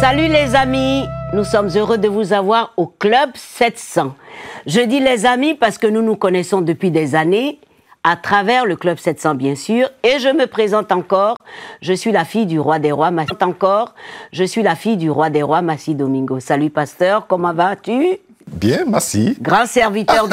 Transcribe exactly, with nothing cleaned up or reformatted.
Salut les amis, nous sommes heureux de vous avoir au Club sept cents. Je dis les amis parce que nous nous connaissons depuis des années, à travers le Club sept cents bien sûr, et je me présente encore, je suis la fille du roi des rois, Massi. Encore, je suis la fille du roi des rois, Massi Domingo. Salut pasteur, comment vas-tu? Bien, merci. Grand serviteur